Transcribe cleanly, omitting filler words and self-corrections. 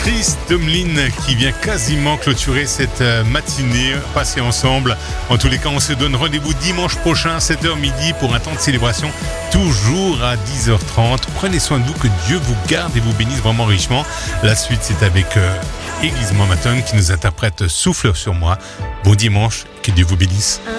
Chris Tomlin qui vient quasiment clôturer cette matinée passée ensemble. En tous les cas, on se donne rendez-vous dimanche prochain, 7h midi, pour un temps de célébration, toujours à 10h30. Prenez soin de vous, que Dieu vous garde et vous bénisse vraiment richement. La suite, c'est avec Église Montmaton qui nous interprète Souffle sur moi. Bon dimanche, que Dieu vous bénisse.